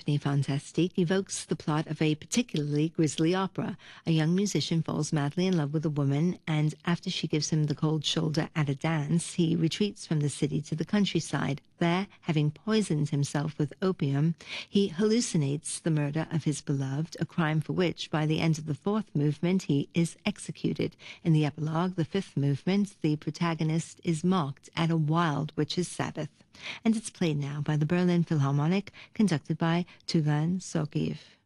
Symphonie Fantastique evokes the plot of a particularly grisly opera. A young musician falls madly in love with a woman, and after she gives him the cold shoulder at a dance, he retreats from the city to the countryside. There, having poisoned himself with opium, he hallucinates the murder of his beloved, a crime for which, by the end of the fourth movement, he is executed. In the epilogue, the fifth movement, the protagonist is mocked at a wild witch's sabbath. And it's played now by the Berlin Philharmonic, conducted by Tugan Sokiv.